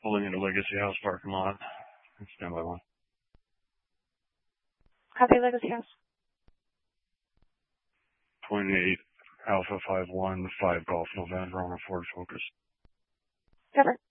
Pulling into Legacy House parking lot. Stand by one. Copy Legacy House. 28 Alpha 51 5 Golf November on a Ford Focus. Cover.